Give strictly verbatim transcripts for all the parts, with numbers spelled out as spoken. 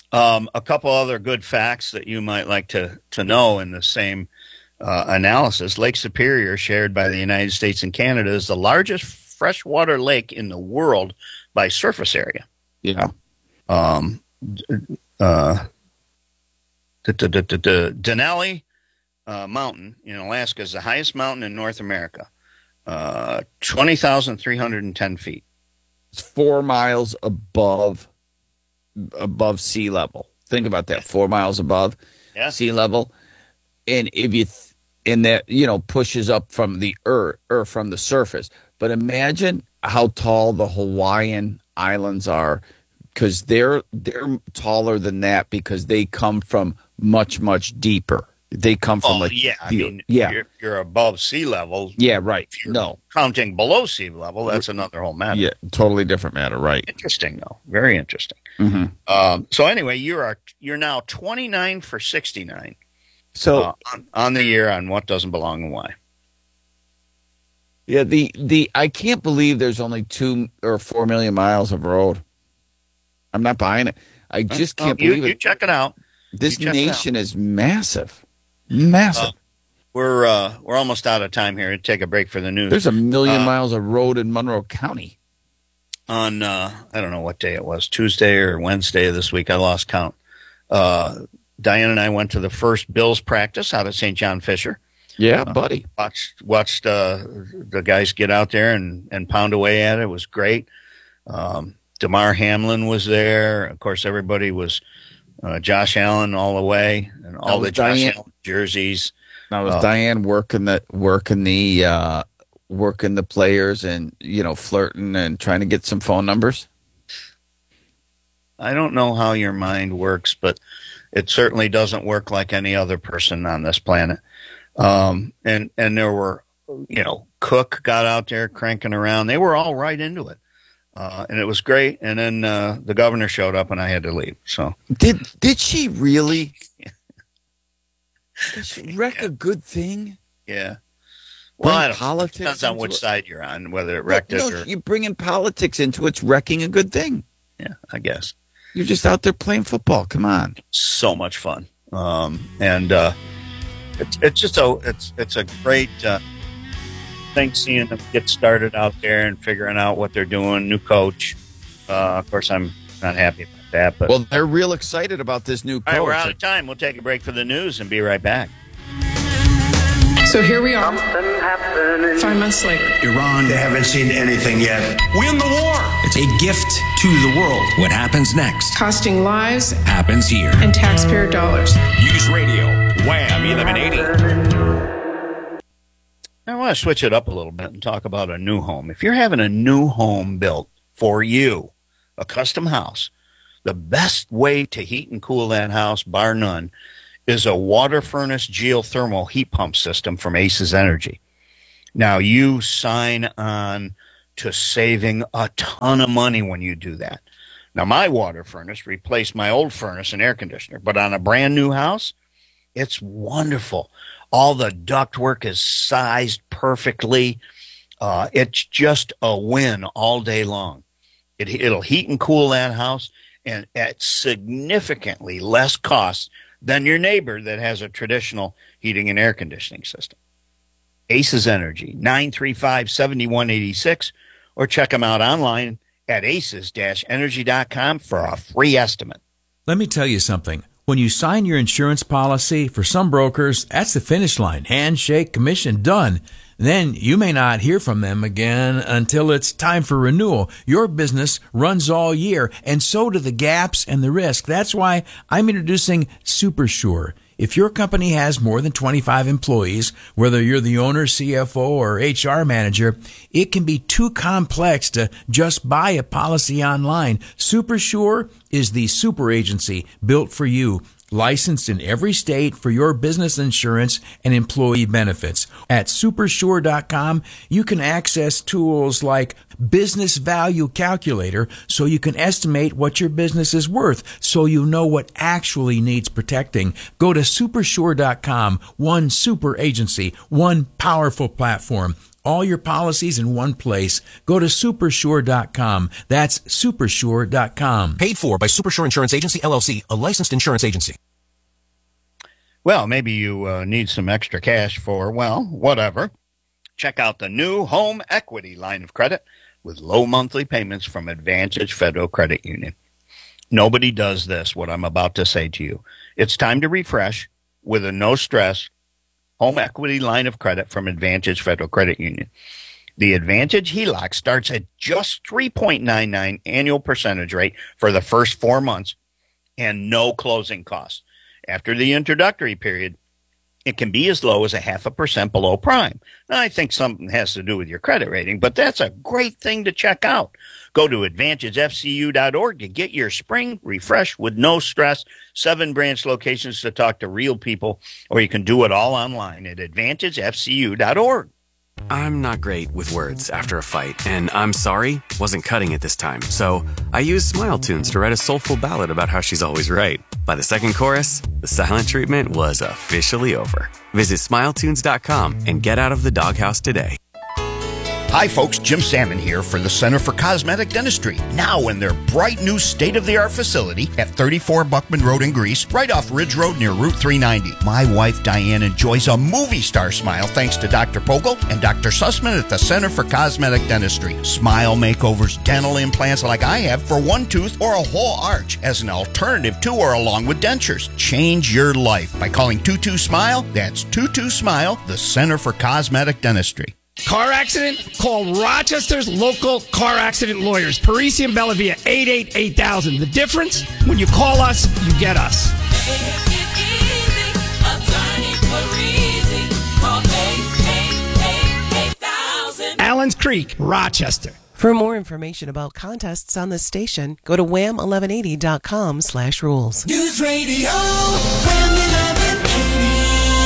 Um, a couple other good facts that you might like to, to know in the same uh, analysis. Lake Superior, shared by the United States and Canada, is the largest freshwater lake in the world by surface area. Yeah. Um, uh, the, the, the, the Denali uh, Mountain in Alaska is the highest mountain in North America, uh, twenty thousand three hundred ten feet. It's four miles above above sea level. Think about that, four miles above yeah. sea level. And if you, th- and that, you know, pushes up from the earth or from the surface. But imagine how tall the Hawaiian Islands are, because they're they're taller than that because they come from much, much deeper. They come from oh, like yeah, I the, mean, yeah, you're, you're above sea level. Yeah, right. If you're no, counting below sea level, that's another whole matter. Yeah, totally different matter. Right. Interesting, though. Very interesting. Mm-hmm. Um, so anyway, you are you're now twenty-nine for sixty-nine. So uh, on, on the year on what doesn't belong and why. Yeah, the the I can't believe there's only two or four million miles of road. I'm not buying it. I just can't oh, you, believe it. You check it out. This nation is massive. Massive. Uh, we're uh, we're almost out of time here. Take a break for the news. There's a million uh, miles of road in Monroe County. On uh, I don't know what day it was, Tuesday or Wednesday of this week. I lost count. Uh, Diane and I went to the first Bills practice out at Saint John Fisher. Yeah, buddy. Uh, watched watched uh, the guys get out there and, and pound away at it. It was great. Um, DeMar Hamlin was there. Of course, everybody was uh, Josh Allen all the way, and all the Josh Diane, Allen jerseys. Now was uh, Diane working the working the uh, working the players and you know flirting and trying to get some phone numbers? I don't know how your mind works, but it certainly doesn't work like any other person on this planet. Um, and, and there were, you know, Cook got out there cranking around. They were all right into it. Uh, and it was great. And then, uh, the governor showed up and I had to leave. So did, did she really did she wreck yeah. a good thing? Yeah. Well, I don't, politics depends on which it. side you're on, whether it wrecked no, it no, or you bring in politics into it's wrecking a good thing. Yeah, I guess. You're just out there playing football. Come on. So much fun. Um, and, uh, It's it's just a it's it's a great uh, thing seeing them get started out there and figuring out what they're doing. New coach, uh, of course, I'm not happy about that. But well, they're real excited about this new coach. All right, we're out of time. We'll take a break for the news and be right back. So here we are, five months later. Iran, they haven't seen anything yet. Win the war. It's a gift to the world. What happens next? Costing lives. Happens here. And taxpayer dollars. News Radio, Wham eleven eighty. I want to switch it up a little bit and talk about a new home. If you're having a new home built for you, a custom house, the best way to heat and cool that house, bar none, is a water furnace geothermal heat pump system from Aces Energy. Now, you sign on to saving a ton of money when you do that. Now, my water furnace replaced my old furnace and air conditioner, but on a brand new house, it's wonderful. All the ductwork is sized perfectly. Uh, it's just a win all day long. It, it'll heat and cool that house and at significantly less cost than your neighbor that has a traditional heating and air conditioning system. Aces Energy, nine three five, seven one eight six, or check them out online at aces energy dot com for a free estimate. Let me tell you something. When you sign your insurance policy, for some brokers, that's the finish line. Handshake, commission, done. Then you may not hear from them again until it's time for renewal. Your business runs all year, and so do the gaps and the risk. That's why I'm introducing SuperSure. If your company has more than twenty-five employees, whether you're the owner, C F O, or H R manager, it can be too complex to just buy a policy online. SuperSure is the super agency built for you. Licensed in every state for your business insurance and employee benefits. At supersure dot com, you can access tools like Business Value Calculator so you can estimate what your business is worth so you know what actually needs protecting. Go to supersure dot com, one super agency, one powerful platform. all your policies in one place. Go to supersure dot com. That's supersure dot com. Paid for by Supersure Insurance Agency, L L C, a licensed insurance agency. Well, maybe you uh, need some extra cash for, well, whatever. Check out the new home equity line of credit with low monthly payments from Advantage Federal Credit Union. Nobody does this, what I'm about to say to you. It's time to refresh with a no-stress home equity line of credit from Advantage Federal Credit Union. The Advantage H E L O C starts at just three point nine nine annual percentage rate for the first four months and no closing costs. After the introductory period, it can be as low as a half a percent below prime. Now, I think something has to do with your credit rating, but that's a great thing to check out. Go to advantage f c u dot org to get your spring refresh with no stress. Seven branch locations to talk to real people, or you can do it all online at advantage f c u dot org. I'm not great with words after a fight, and I'm sorry wasn't cutting it this time. So I used Smile Tunes to write a soulful ballad about how she's always right. By the second chorus, the silent treatment was officially over. Visit smile tunes dot com and get out of the doghouse today. Hi, folks. Jim Salmon here for the Center for Cosmetic Dentistry. Now in their bright new state-of-the-art facility at thirty-four Buckman Road in Greece, right off Ridge Road near Route three ninety. My wife, Diane, enjoys a movie star smile thanks to Doctor Pogel and Doctor Sussman at the Center for Cosmetic Dentistry. Smile makeovers, dental implants like I have for one tooth or a whole arch as an alternative to or along with dentures. Change your life by calling two two SMILE. That's two two SMILE, the Center for Cosmetic Dentistry. Car accident? Call Rochester's local car accident lawyers, Parisi and Bellavia, eight eight eight thousand. The difference? When you call us, you get us. Allen's Creek, Rochester. For more information about contests on this station, go to wham eleven eighty dot com slash rules. News Radio Wham eleven eighty.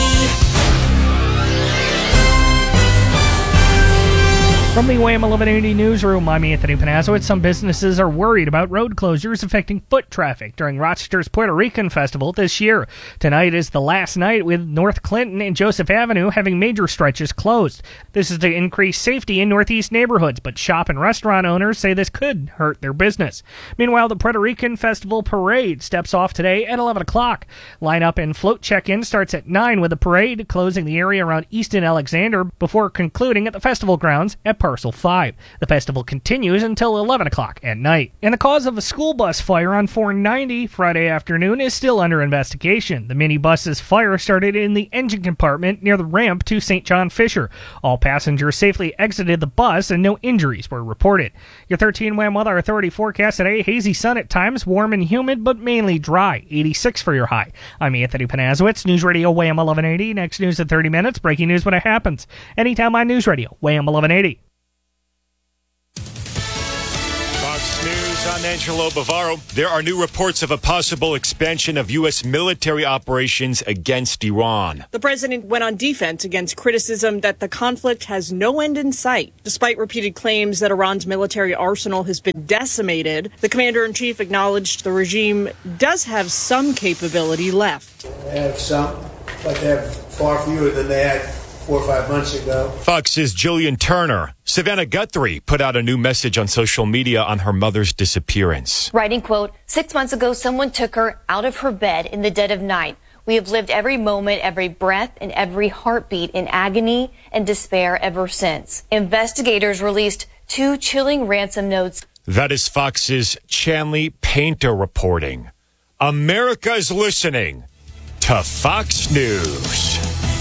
From the Wham eleven eighty newsroom, I'm Anthony Panazowitz. Some businesses are worried about road closures affecting foot traffic during Rochester's Puerto Rican Festival this year. Tonight is the last night with North Clinton and Joseph Avenue having major stretches closed. This is to increase safety in northeast neighborhoods, but shop and restaurant owners say this could hurt their business. Meanwhile, the Puerto Rican Festival Parade steps off today at eleven o'clock. Lineup and float check-in starts at nine with the parade closing the area around East and Alexander before concluding at the festival grounds at Parcel five. The festival continues until eleven o'clock at night. And the cause of a school bus fire on four ninety Friday afternoon is still under investigation. The minibus's fire started in the engine compartment near the ramp to Saint John Fisher. All passengers safely exited the bus and no injuries were reported. Your thirteen Wham Weather Authority forecast today: hazy sun at times, warm and humid, but mainly dry. eighty-six for your high. I'm Anthony Panazowitz, News Radio Wham eleven eighty. Next news in thirty minutes. Breaking news when it happens. Anytime on News Radio Wham eleven eighty. Fox News, I'm Angelo Bavaro. There are new reports of a possible expansion of U S military operations against Iran. The president went on defense against criticism that the conflict has no end in sight. Despite repeated claims that Iran's military arsenal has been decimated, the commander-in-chief acknowledged the regime does have some capability left. They have some, but they have far fewer than they had four or five months ago. Fox's Jillian Turner. Savannah Guthrie put out a new message on social media on her mother's disappearance. Writing, quote, six months ago, someone took her out of her bed in the dead of night. We have lived every moment, every breath, and every heartbeat in agony and despair ever since. Investigators released two chilling ransom notes. That is Fox's Chanley Painter reporting. America is listening to Fox News.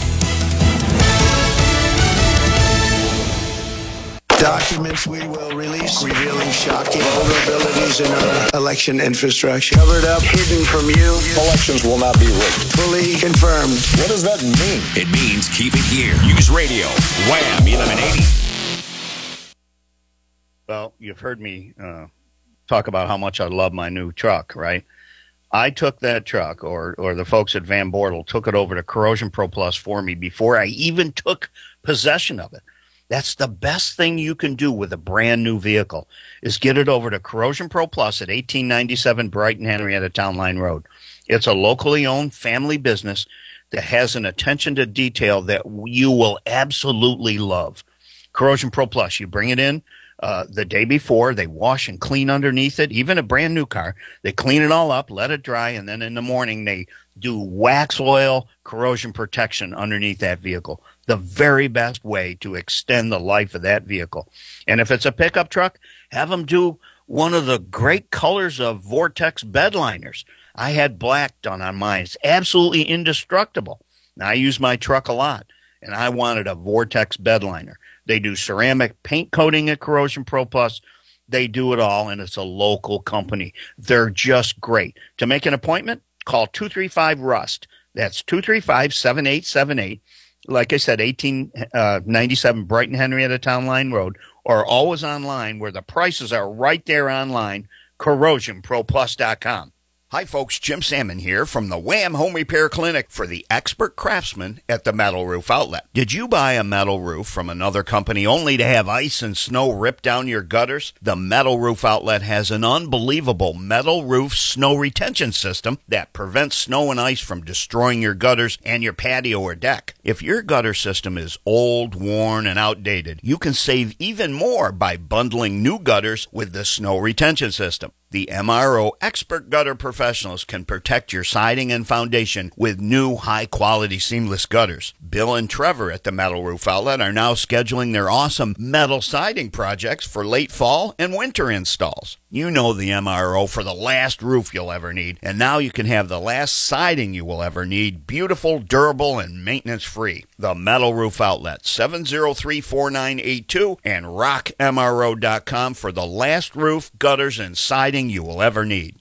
Documents we will release revealing shocking vulnerabilities in our election infrastructure. Covered up, hidden from you. Elections will not be rigged. Fully confirmed. What does that mean? It means keep it here. News Radio, Wham eleven eighty. Well, you've heard me uh, talk about how much I love my new truck, right? I took that truck, or or the folks at Van Bortle took it over to Corrosion Pro Plus for me before I even took possession of it. That's the best thing you can do with a brand new vehicle, is get it over to Corrosion Pro Plus at eighteen ninety-seven Brighton Henrietta Town Line Road. It's a locally owned family business that has an attention to detail that you will absolutely love. Corrosion Pro Plus, you bring it in uh, the day before. They wash and clean underneath it. Even a brand new car, they clean it all up, let it dry, and then in the morning they do wax oil corrosion protection underneath that vehicle. The very best way to extend the life of that vehicle. And if it's a pickup truck, have them do one of the great colors of Vortex bed liners. I had black done on mine. It's absolutely indestructible. Now, I use my truck a lot, and I wanted a Vortex bed liner. They do ceramic paint coating at Corrosion Pro Plus. They do it all, and it's a local company. They're just great. To make an appointment, call two three five RUST. That's two three five, seven eight seven eight. Like I said, eighteen ninety-seven Brighton Henrietta Town Line Road, or always online where the prices are right there online, corrosion pro plus dot com. Hi, folks. Jim Salmon here from the Wham Home Repair Clinic for the expert craftsman at the Metal Roof Outlet. Did you buy a metal roof from another company only to have ice and snow rip down your gutters? The Metal Roof Outlet has an unbelievable metal roof snow retention system that prevents snow and ice from destroying your gutters and your patio or deck. If your gutter system is old, worn, and outdated, you can save even more by bundling new gutters with the snow retention system. The M R O expert gutter professionals can protect your siding and foundation with new high-quality seamless gutters. Bill and Trevor at the Metal Roof Outlet are now scheduling their awesome metal siding projects for late fall and winter installs. You know the M R O for the last roof you'll ever need, and now you can have the last siding you will ever need, beautiful, durable, and maintenance-free. The Metal Roof Outlet, seven oh three, four nine eight two, and rock M R O dot com for the last roof, gutters, and siding you will ever need.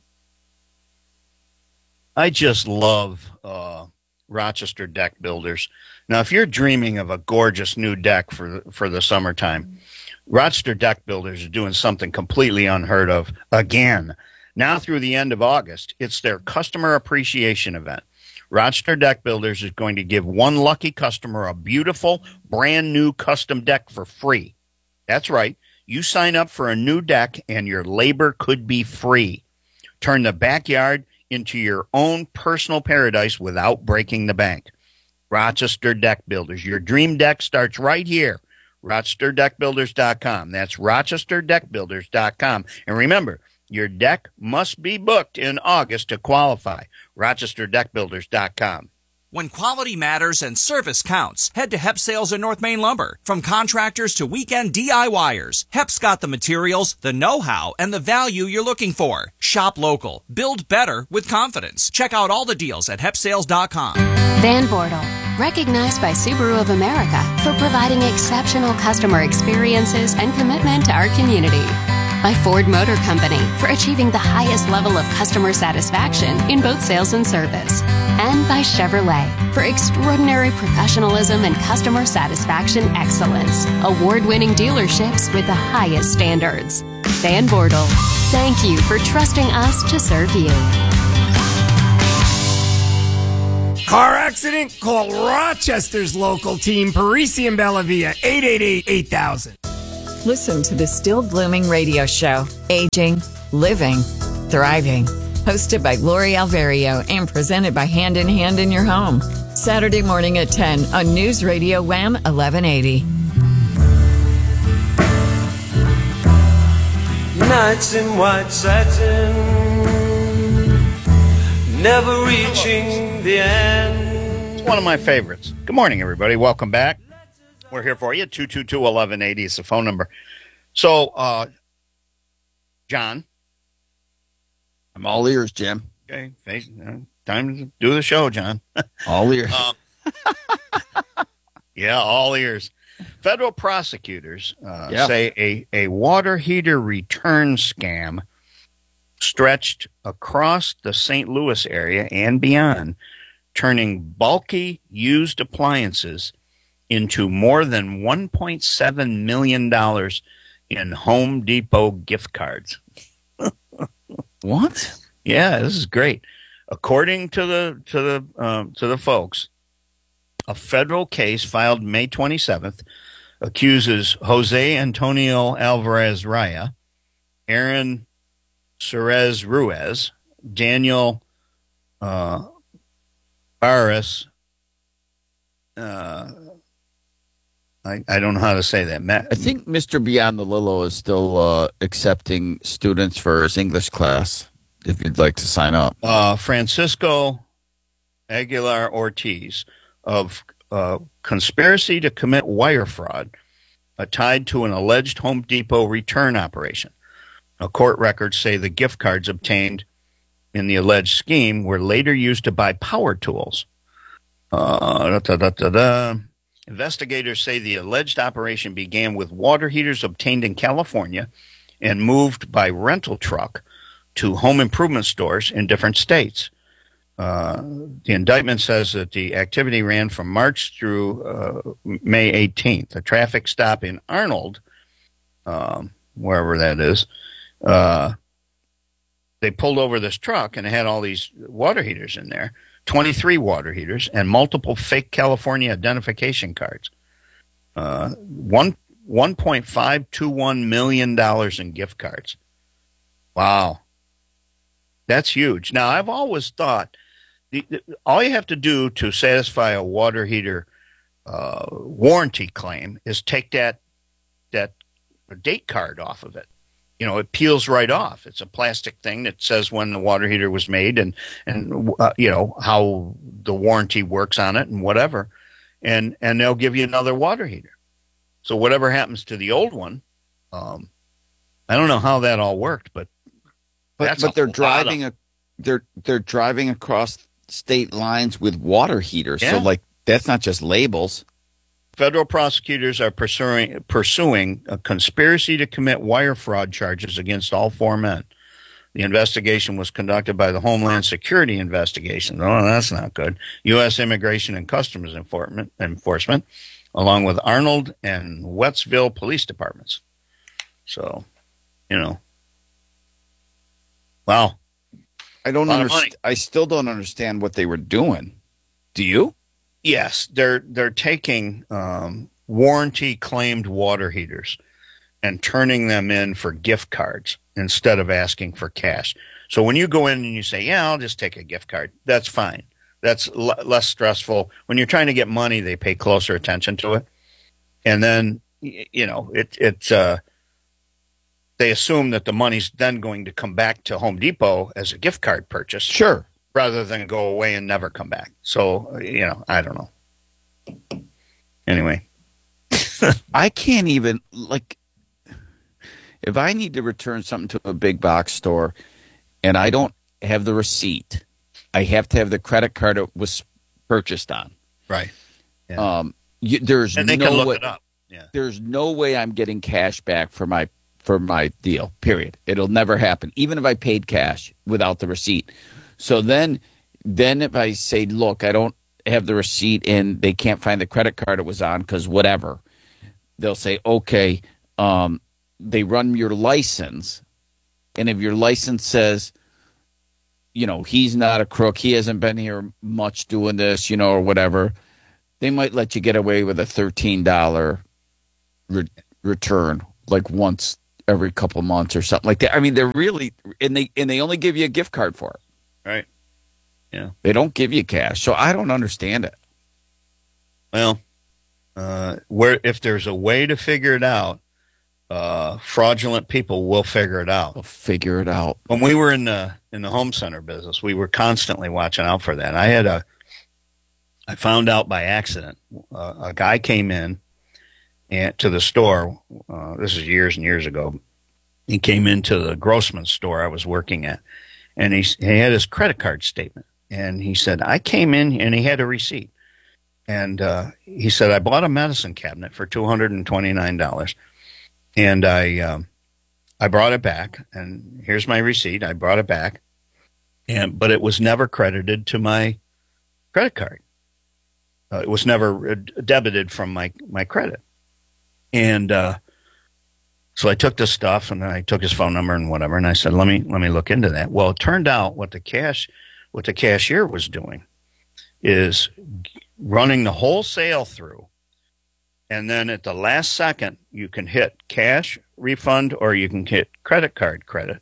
I just love uh, Rochester Deck Builders. Now, if you're dreaming of a gorgeous new deck for for the summertime, Rochester Deck Builders is doing something completely unheard of again. Now through the end of August, it's their customer appreciation event. Rochester Deck Builders is going to give one lucky customer a beautiful, brand new custom deck for free. That's right. You sign up for a new deck and your labor could be free. Turn the backyard into your own personal paradise without breaking the bank. Rochester Deck Builders. Your dream deck starts right here. Rochester Deck Builders dot com. That's Rochester Deck Builders dot com. And remember, your deck must be booked in August to qualify. Rochester Deck Builders dot com. When quality matters and service counts, head to Hep Sales and North Main Lumber. From contractors to weekend DIYers, Hep's got the materials, the know-how, and the value you're looking for. Shop local. Build better with confidence. Check out all the deals at Hep Sales dot com. Van Bortle, recognized by Subaru of America for providing exceptional customer experiences and commitment to our community. By Ford Motor Company for achieving the highest level of customer satisfaction in both sales and service. And by Chevrolet for extraordinary professionalism and customer satisfaction excellence. Award-winning dealerships with the highest standards. Van Bortle, thank you for trusting us to serve you. Car accident? Call Rochester's local team, Parisi and Bellavia, eight eight eight, eight thousand. Listen to the Still Blooming radio show, Aging, Living, Thriving. Hosted by Lori Alvario and presented by Hand in Hand in Your Home. Saturday morning at ten on News Radio Wham eleven eighty. Nights in white satin, never reaching the end. It's one of my favorites. Good morning, everybody. Welcome back. We're here for you. two two two, eleven eighty is the phone number. So, uh, John. I'm all ears, Jim. Okay. Face, uh, time to do the show, John. All ears. um, yeah, all ears. Federal prosecutors uh, yeah. say a, a water heater return scam stretched across the Saint Louis area and beyond, turning bulky used appliances into more than one point seven million dollars in Home Depot gift cards. What? Yeah, this is great. According to the to the um, to the folks, a federal case filed May twenty-seventh accuses Jose Antonio Alvarez Raya, Aaron Cerez Ruiz, Daniel uh, Barras, uh, I, I don't know how to say that. Matt, I think Mister Beyond the Lilo is still uh, accepting students for his English class. If you'd like to sign up, uh, Francisco Aguilar Ortiz of uh, conspiracy to commit wire fraud, uh, tied to an alleged Home Depot return operation. Now, court records say the gift cards obtained in the alleged scheme were later used to buy power tools. Uh, da, da, da, da. Investigators say the alleged operation began with water heaters obtained in California and moved by rental truck to home improvement stores in different states. Uh, the indictment says that the activity ran from March through uh, May eighteenth. A traffic stop in Arnold, um, wherever that is, uh, they pulled over this truck and it had all these water heaters in there, twenty-three water heaters, and multiple fake California identification cards. Uh, one one point five two one million dollars in gift cards. Wow, that's huge. Now, I've always thought the, the, all you have to do to satisfy a water heater uh, warranty claim is take that that date card off of it. You know, it peels right off. It's a plastic thing that says when the water heater was made and, and uh, you know, how the warranty works on it and whatever. And and they'll give you another water heater. So whatever happens to the old one, um, I don't know how that all worked, but but, that's but a they're lot driving of- a they're they're driving across state lines with water heaters. Yeah. So like that's not just labels. Federal prosecutors are pursuing pursuing a conspiracy to commit wire fraud charges against all four men. The investigation was conducted by the Homeland Security Investigation. Oh, that's not good. U S Immigration and Customs Enforcement, Enforcement along with Arnold and Wettsville Police Departments. So, you know, wow. I don't A lot of understand. I still don't understand what they were doing. Do you? Yes, they're they're taking um, warranty claimed water heaters and turning them in for gift cards instead of asking for cash. So when you go in and you say, "Yeah, I'll just take a gift card," that's fine. That's l- less stressful. When you're trying to get money, they pay closer attention to it, and then y- you know it it uh, they assume that the money's then going to come back to Home Depot as a gift card purchase. Sure. Rather than go away and never come back. So, you know, I don't know. Anyway. I can't even, like, if I need to return something to a big box store and I don't have the receipt, I have to have the credit card it was purchased on. Right. Yeah. Um, you, there's and they no can look way, it up. Yeah. There's no way I'm getting cash back for my for my deal, period. It'll never happen, even if I paid cash without the receipt. So then, then if I say, look, I don't have the receipt and they can't find the credit card it was on because whatever, they'll say, okay, um, they run your license. And if your license says, you know, he's not a crook, he hasn't been here much doing this, you know, or whatever, they might let you get away with a thirteen dollars re- return, like once every couple months or something like that. I mean, they're really, and they and they only give you a gift card for it. Right. Yeah. They don't give you cash. So I don't understand it. Well, uh, where if there's a way to figure it out, uh, fraudulent people will figure it out. They'll figure it out. When we were in the in the home center business, we were constantly watching out for that. I had a, I found out by accident. Uh, a guy came in and to the store. Uh, this is years and years ago. He came into the Grossman store I was working at. And he, he had his credit card statement. And he said, I came in, and he had a receipt. And uh, he said, I bought a medicine cabinet for two hundred twenty-nine dollars. And I um, I brought it back. And here's my receipt. I brought it back. and But it was never credited to my credit card. Uh, it was never uh, debited from my, my credit. And uh, so I took this stuff, and I took his phone number and whatever, and I said, "Let me let me look into that." Well, it turned out what the cash, what the cashier was doing, is running the whole sale through, and then at the last second, you can hit cash refund or you can hit credit card credit.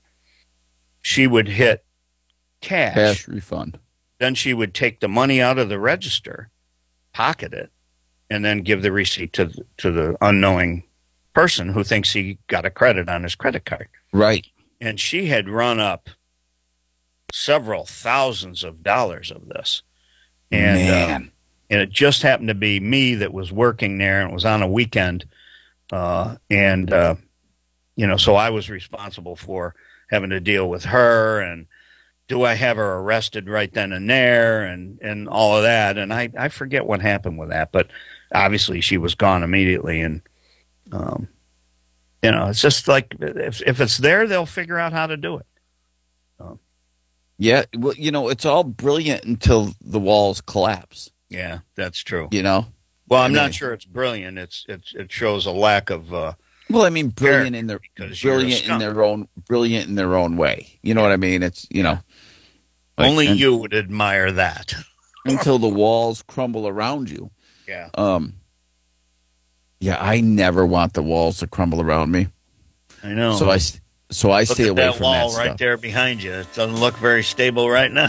She would hit cash, Cash refund. then she would take the money out of the register, pocket it, and then give the receipt to to the unknowing person who thinks he got a credit on his credit card. Right. And she had run up several thousands of dollars of this. And, Man. Uh, and it just happened to be me that was working there, and it was on a weekend. Uh, and, uh, you know, so I was responsible for having to deal with her, and do I have her arrested right then and there, and, and all of that. And I, I forget what happened with that, but obviously she was gone immediately. And, um, you know, it's just like, if, if it's there, they'll figure out how to do it. Um, Yeah, well, you know, it's all brilliant until the walls collapse. Yeah, that's true. You know? Well, I'm I mean, not sure it's brilliant. It's, it's it shows a lack of uh Well, I mean, brilliant in their because you're a brilliant in skunk. their own brilliant in their own way. You know what I mean? It's, you know, like, Only and- you would admire that. until the walls crumble around you. Yeah. Um Yeah, I never want the walls to crumble around me. I know. So I s- so I Look stay at away that from wall that right stuff. there behind you. It doesn't look very stable right now.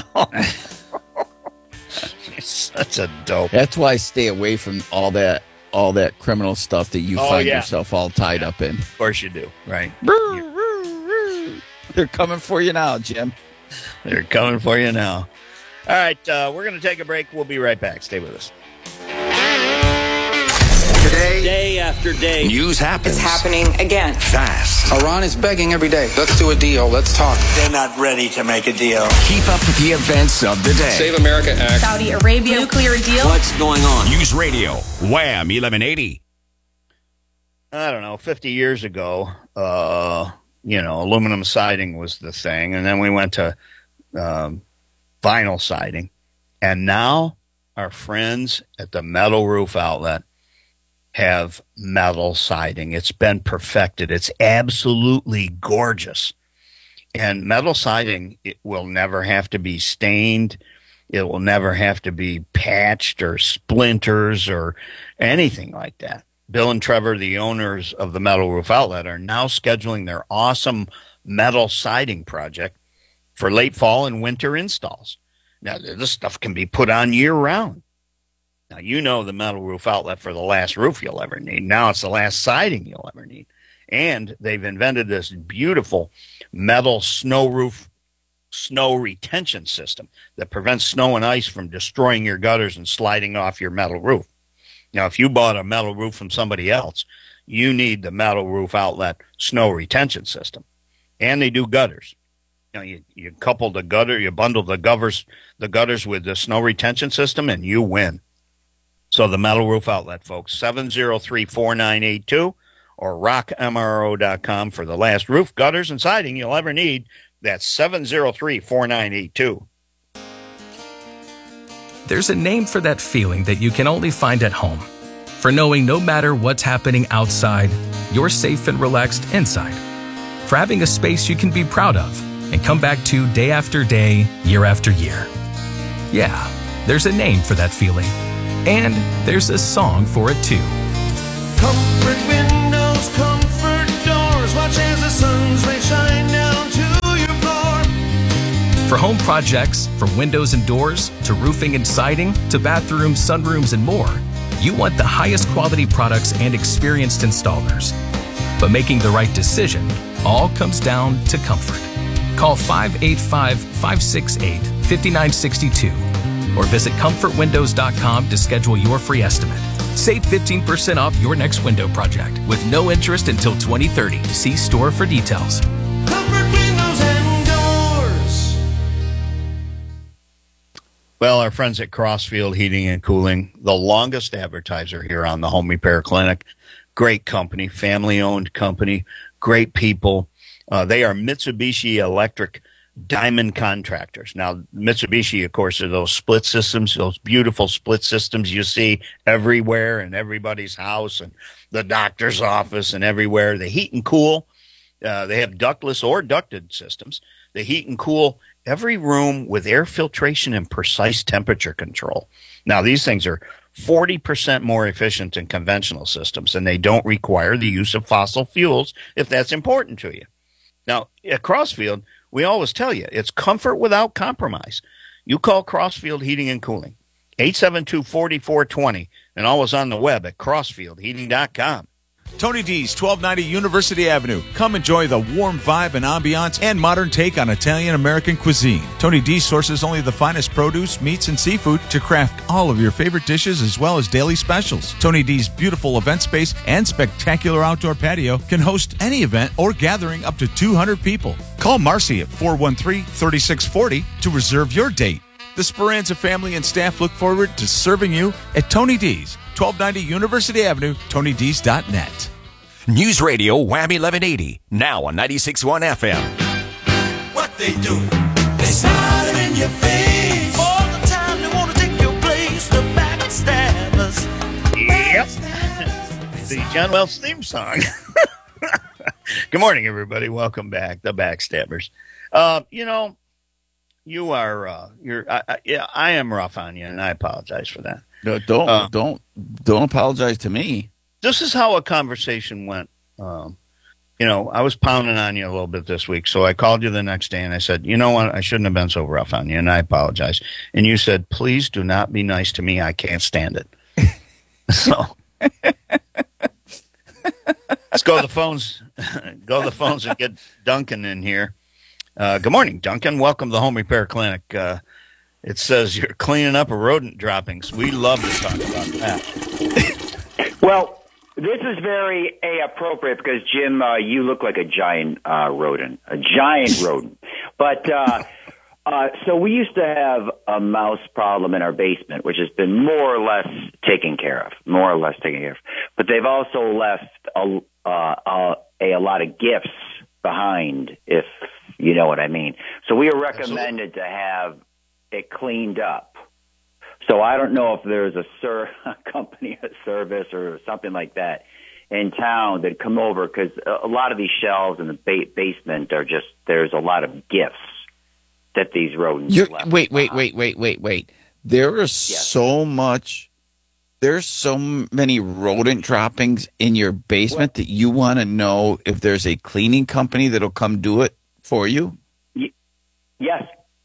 Such a dope. That's why I stay away from all that all that criminal stuff that you Oh, find yeah. yourself all tied up in. Of course you do, right? They're coming for you now, Jim. They're coming for you now. All right, uh, we're going to take a break. We'll be right back. Stay with us. Today, Day after day. news happens. It's happening again. Fast. Iran is begging every day. Let's do a deal. Let's talk. They're not ready to make a deal. Keep up with the events of the day. Save America Act. Saudi Arabia nuclear deal. What's going on? News Radio, Wham eleven eighty. I don't know, fifty years ago, uh, you know, aluminum siding was the thing. And then we went to um, vinyl siding. And now our friends at the Metal Roof Outlet have metal siding. It's been perfected. It's absolutely gorgeous. And metal siding, it will never have to be stained. It will never have to be patched or splinters or anything like that. Bill and Trevor, the owners of the Metal Roof Outlet, are now scheduling their awesome metal siding project for late fall and winter installs. Now, this stuff can be put on year round. Now, you know the Metal Roof Outlet for the last roof you'll ever need. Now it's the last siding you'll ever need. And they've invented this beautiful metal snow roof, snow retention system that prevents snow and ice from destroying your gutters and sliding off your metal roof. Now, if you bought a metal roof from somebody else, you need the Metal Roof Outlet snow retention system. And they do gutters. You know, you, you couple the gutter, you bundle the gutters, the gutters with the snow retention system, and you win. So the Metal Roof Outlet, folks, seven oh three, four nine eight two or rock M R O dot com for the last roof, gutters, and siding you'll ever need. That's seven oh three, four nine eight two. There's a name for that feeling that you can only find at home. For knowing no matter what's happening outside, you're safe and relaxed inside. For having a space you can be proud of and come back to day after day, year after year. Yeah, there's a name for that feeling. And there's a song for it too. Comfort windows, comfort doors. Watch as the sun's rays shine down to your floor. For home projects, from windows and doors, to roofing and siding, to bathrooms, sunrooms, and more, you want the highest quality products and experienced installers. But making the right decision all comes down to comfort. Call five eight five, five six eight, five nine six two or visit comfort windows dot com to schedule your free estimate. Save fifteen percent off your next window project with no interest until twenty thirty. See store for details. Comfort windows and doors. Well, our friends at Crossfield Heating and Cooling, the longest advertiser here on the Home Repair Clinic. Great company, family-owned company, great people. Uh, they are Mitsubishi Electric Diamond contractors. Now, Mitsubishi, of course, are those split systems, those beautiful split systems you see everywhere in everybody's house and the doctor's office and everywhere. They heat and cool. Uh, they have ductless or ducted systems. They heat and cool every room with air filtration and precise temperature control. Now, these things are forty percent more efficient than conventional systems, and they don't require the use of fossil fuels if that's important to you. Now, at Crossfield, we always tell you, it's comfort without compromise. You call Crossfield Heating and Cooling, eight seven two, four four two zero. and always on the web at crossfield heating dot com. Tony D's, twelve ninety University Avenue. Come enjoy the warm vibe and ambiance and modern take on Italian-American cuisine. Tony D sources only the finest produce, meats, and seafood to craft all of your favorite dishes as well as daily specials. Tony D's beautiful event space and spectacular outdoor patio can host any event or gathering up to two hundred people. Call Marcy at four one three, three six four zero to reserve your date. The Speranza family and staff look forward to serving you at Tony D's, twelve ninety University Avenue, tony d's dot net. News Radio Wham eleven eighty, now on ninety-six point one F M. What they do? They smile in your face all the time. They want to take your place. The backstabbers. Yep. The John Wells theme song. Good morning, everybody. Welcome back. The Backstabbers. Uh, you know, you are, uh, you're, I, I, yeah, I am rough on you, and I apologize for that. No, don't, Uh, don't, don't apologize to me. This is how a conversation went. Um, you know, I was pounding on you a little bit this week, so I called you the next day and I said, you know what, I shouldn't have been so rough on you, and I apologize. And you said, please do not be nice to me. I can't stand it. So let's go to the phones. Go to the phones and get Duncan in here. Uh, good morning, Duncan. Welcome to the Home Repair Clinic. Uh, it says you're cleaning up rodent droppings. We love to talk about that. Well, this is very A, appropriate because, Jim, uh, you look like a giant uh, rodent, a giant rodent. But uh, uh, so we used to have a mouse problem in our basement, which has been more or less taken care of, more or less taken care of. But they've also left a, uh, a, a lot of gifts behind, if you know what I mean. So we are recommended to have it cleaned up. So I don't know if there's a, ser- a company, a service, or something like that in town that come over, because a lot of these shelves in the ba- basement are just, there's a lot of gifts that these rodents You're, left. wait, wait, wait, wait, wait, wait. There is so much, there's so many rodent droppings in your basement that you want to know if there's a cleaning company that'll come do it for you? Y- yes.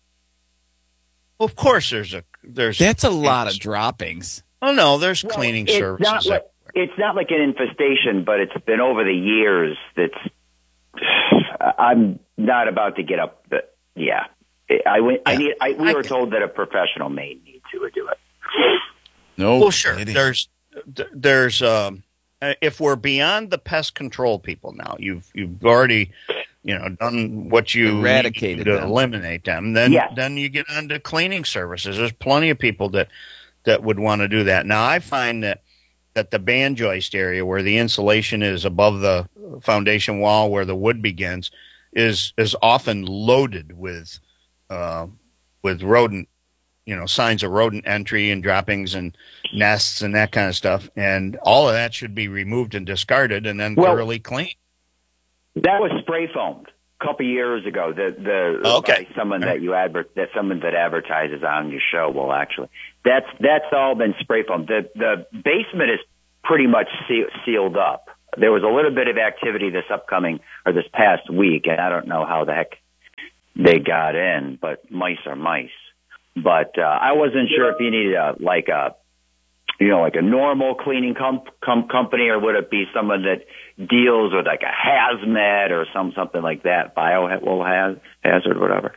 Well, of course, there's a there's. That's a lot of droppings. Oh no, there's Well, cleaning it's services. Not like, it's not like an infestation, but it's been over the years. That's I'm not about to get up. But yeah, I went. I need. I, we were told that a professional may need to do it. No. Well, sure. There's there's um, if we're beyond the pest control people now, you've you've already. You know, done what you eradicated to them. eliminate them. Then, Yes. then you get on to cleaning services. There's plenty of people that that would want to do that. Now, I find that that the band joist area, where the insulation is above the foundation wall, where the wood begins, is is often loaded with uh, with rodent, you know, signs of rodent entry and droppings and nests and that kind of stuff. And all of that should be removed and discarded, and then Well, thoroughly cleaned. That was spray foamed a couple years ago. The the Okay. by someone that you advert that someone that advertises on your show. Well, actually, that's that's all been spray foamed. The the basement is pretty much seal, sealed up. There was a little bit of activity this upcoming or this past week, and I don't know how the heck they got in, but mice are mice. But uh, I wasn't sure if you needed a like a you know like a normal cleaning com- com- company, or would it be someone that deals with like a hazmat or some something like that, bio well haz- hazard, whatever.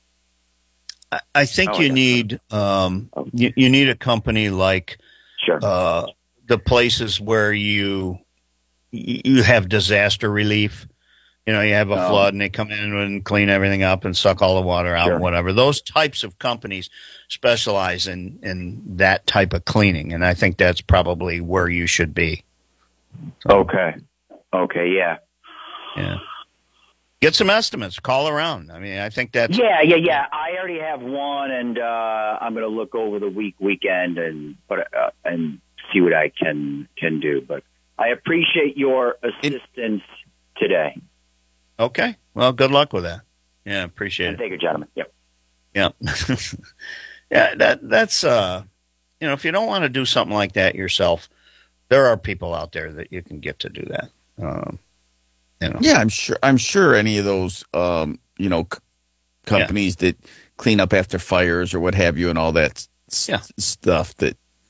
I, I think Oh, you yeah. need um, you, you need a company like sure. uh, the places where you you have disaster relief. You know, you have a Oh. flood and they come in and clean everything up and suck all the water out Sure. and whatever. Those types of companies specialize in, in that type of cleaning, and I think that's probably where you should be. Okay. Okay. Yeah. Yeah. Get some estimates. Call around. I mean, I think that's Yeah. Yeah. Yeah. I already have one, and uh, I'm going to look over the week weekend and but uh, and see what I can can do. But I appreciate your assistance today. okay. Well, good luck with that. Yeah, appreciate And it. thank you, gentlemen. Yep. Yeah. yeah, that that's uh you know, if you don't want to do something like that yourself, there are people out there that you can get to do that. Um you know. Yeah, I'm sure. I'm sure any of those, um, you know, c- companies that clean up after fires or what have you, and all that s- Yeah. stuff. That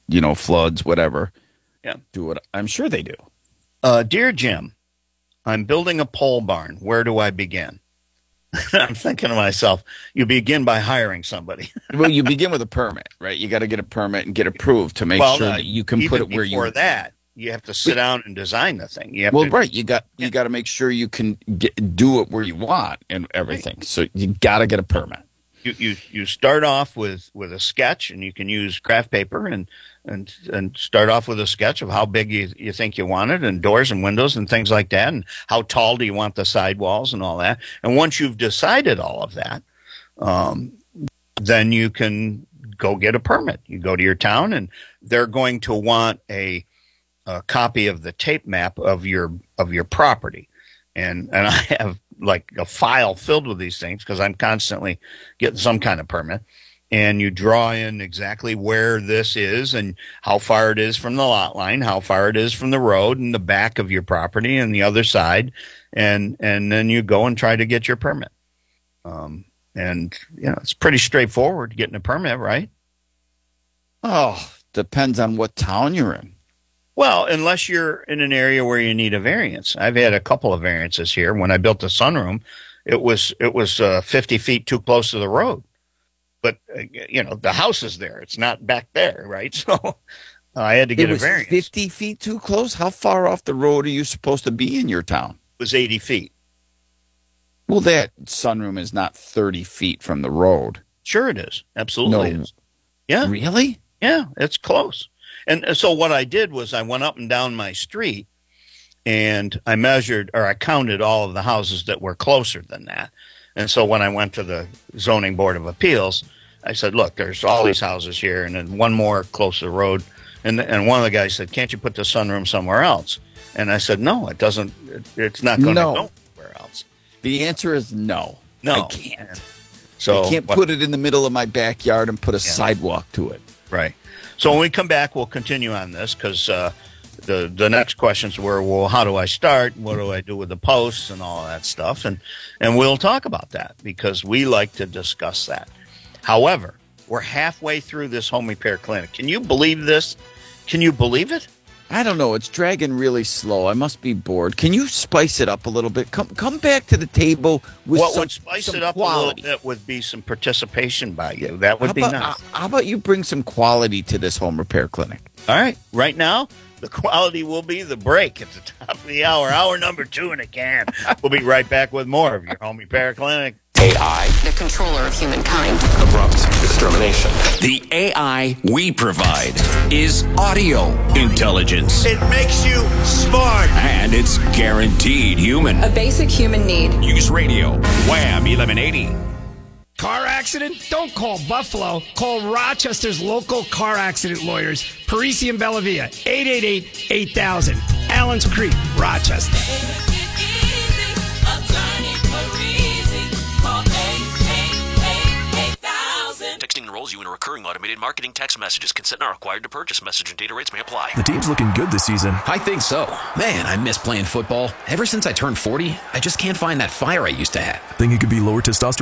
you know, floods, whatever. Yeah. Do what I'm sure they do. Uh, Dear Jim, I'm building a pole barn. Where do I begin? I'm thinking to myself, you begin by hiring somebody. Well, you begin with a permit, right? You got to get a permit and get approved to make well, sure uh, that you can even put it where you. Before that, you have to sit down and design the thing. You have Well, to, right. You got you got to make sure you can get, do it where you want and everything. So you got to get a permit. You, you you start off with, with a sketch, and you can use craft paper and and and start off with a sketch of how big you, you think you want it, and doors and windows and things like that, and how tall do you want the sidewalls and all that. And once you've decided all of that, um, then you can go get a permit. You go to your town, and they're going to want a, a copy of the tape map of your of your property. And and I have like a file filled with these things because I'm constantly getting some kind of permit. And you draw in exactly where this is and how far it is from the lot line, how far it is from the road and the back of your property and the other side. And and then you go and try to get your permit. Um, and, you know, it's pretty straightforward getting a permit, right? Oh, depends on what town you're in. Well, unless you're in an area where you need a variance. I've had a couple of variances here. When I built the sunroom, it was it was uh, fifty feet too close to the road. But, uh, you know, the house is there. It's not back there, right? So uh, I had to get it was a variance. fifty feet too close? How far off the road are you supposed to be in your town? It was eighty feet. Well, that sunroom is not thirty feet from the road. Sure it is. Absolutely. No. It is. Yeah. Really? Yeah, it's close. And so what I did was I went up and down my street, and I measured, or I counted all of the houses that were closer than that. And so when I went to the Zoning Board of Appeals, I said, look, there's all these houses here, and then one more close to the road. And and one of the guys said, can't you put the sunroom somewhere else? And I said, no, it doesn't. It, it's not going to No. go anywhere else. The answer is no. No. I can't. So I can't what- put it in the middle of my backyard and put a sidewalk to it. Right. So when we come back, we'll continue on this because uh, the the next questions were, well, how do I start? What do I do with the posts and all of that stuff? And and we'll talk about that because we like to discuss that. However, we're halfway through this home repair clinic. Can you believe this? Can you believe it? I don't know. It's dragging really slow. I must be bored. Can you spice it up a little bit? Come come back to the table with what some, would spice some it up quality. a little bit would be some participation by you. That would how be about, nice. uh, how about you bring some quality to this home repair clinic? All right. Right now, the quality will be the break at the top of the hour. Hour number two in a can. We'll be right back with more of your home repair clinic. A I. The controller of humankind. Abrupt extermination. The A I we provide is audio intelligence. It makes you smart. And it's guaranteed human. A basic human need. Use radio. Wham eleven eighty. Car accident? Don't call Buffalo. Call Rochester's local car accident lawyers, Parisi and Bellavia, eight eight eight, eight thousand. Allen's Creek, Rochester. Texting enrolls you in a recurring automated marketing text messages. Consent not required to purchase. Message and data rates may apply. The team's looking good this season. I think so. Man, I miss playing football. Ever since I turned forty, I just can't find that fire I used to have. Think it could be lower testosterone?